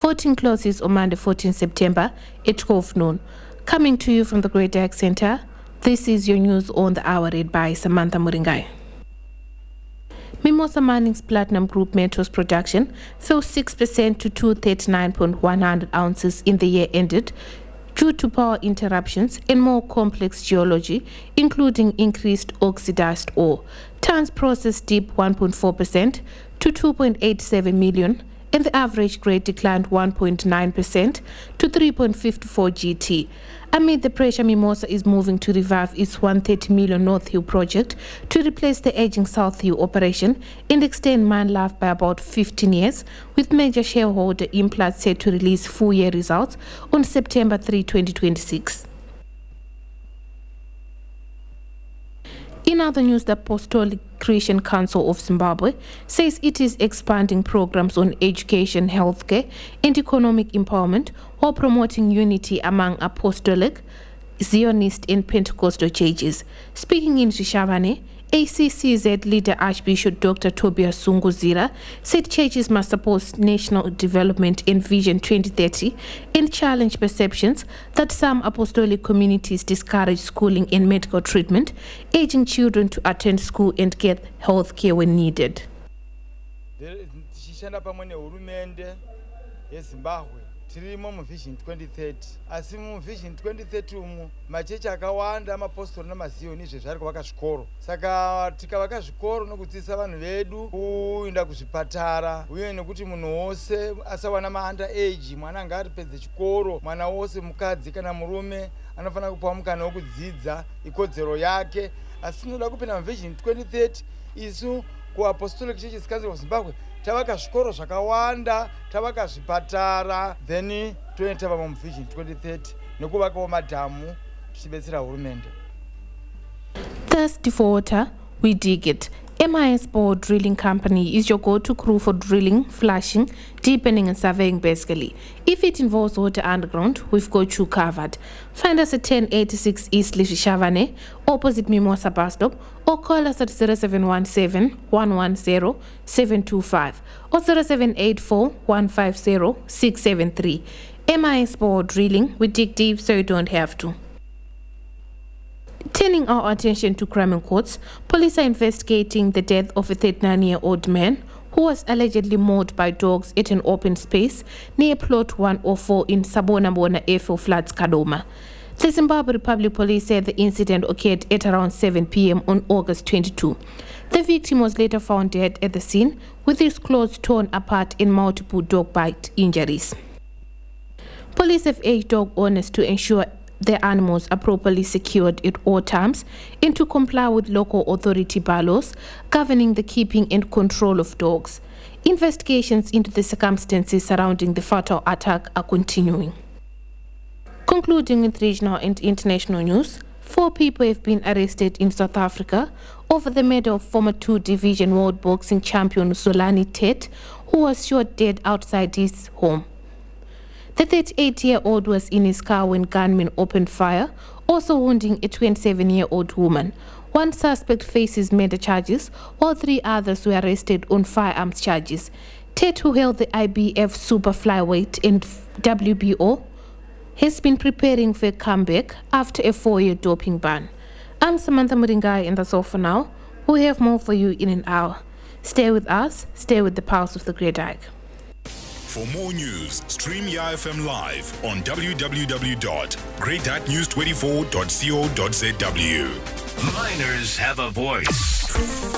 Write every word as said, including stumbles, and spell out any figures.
Voting closes on Monday, fourteenth September at twelve noon. Coming to you from the Great Dyke Centre, this is your news on the hour read by Samantha Muringai. Mimosa Mining's Platinum Group Metals production fell six percent to two hundred thirty-nine point one hundred ounces in the year ended due to power interruptions and more complex geology, including increased oxidized ore. Tons processed dipped one point four percent to two point eight seven million, and the average grade declined one point nine percent to three point five four G T. Amid the pressure, Mimosa is moving to revive its one hundred thirty million North Hill project to replace the aging South Hill operation and extend mine life by about fifteen years, with major shareholder Implats set to release full-year results on September third, twenty twenty-six. In other news, the Apostolic Christian Council of Zimbabwe says it is expanding programs on education, healthcare, and economic empowerment while promoting unity among Apostolic, Zionist, and Pentecostal churches. Speaking in Shishavane, A C C Z leader Archbishop Doctor Tobias Sunguzira said churches must support national development and Vision twenty thirty and challenge perceptions that some apostolic communities discourage schooling and medical treatment, urging children to attend school and get health care when needed. Tirimo mu Vision twenty thirty. Asi mu Vision twenty thirty umu machechi akawanda amapostoli namazionizve zvari kuvaka zvikoro. Saka tikavaka zvikoro nokudzidzisa vanhu vedu kuenda kuzvipatara uye nekuti munhu wose asawana maanda age, mwana anga aripedze chikoro, mwana wose mukadzi kana murume anofanira kupiwa mukana wekudzidza ikodzero yake. Asi tinoda kupinda mu Vision twenty thirty isu ku Apostolic Churches Council of Zimbabwe tavaka zvikoro zvakawanda, tavaka zvipatara, then toenda mu Vision twenty thirty nekuvakawo madhamu tichibetsera hurumende. Thirsty for water, we dig it. M I S Bore Drilling Company is your go-to crew for drilling, flushing, deepening and surveying basically. If it involves water underground, we've got you covered. Find us at ten eighty-six East Lishishavane, opposite Mimosa bus stop, or call us at zero seven one seven, one one zero, seven two five or zero seven eight four, one five zero, six seven three. M I S Bore Drilling, we dig deep so you don't have to. Turning our attention to crime in courts, police are investigating the death of a thirty-nine-year-old man who was allegedly mauled by dogs at an open space near Plot one oh four in Sabonabona Airfield Flats, Kadoma. The Zimbabwe Republic Police said the incident occurred at around seven p m on August twenty-second. The victim was later found dead at the scene with his clothes torn apart and multiple dog bite injuries. Police have urged dog owners to ensure their animals are properly secured at all times and to comply with local authority bylaws governing the keeping and control of dogs. Investigations into the circumstances surrounding the fatal attack are continuing. Concluding with regional and international news, four people have been arrested in South Africa over the murder of former two-division world boxing champion Zolani Tet, who was shot dead outside his home. The thirty-eight-year-old was in his car when gunmen opened fire, also wounding a twenty-seven-year-old woman. One suspect faces murder charges, while three others were arrested on firearms charges. Tet, who held the I B F Super Flyweight and W B O, has been preparing for a comeback after a four-year doping ban. I'm Samantha Muringai, and that's all for now. We'll have more for you in an hour. Stay with us, stay with the pulse of the Great Dyke. For more news, stream Y I F M live on w w w dot great dyke news twenty-four dot co dot z w. Miners have a voice.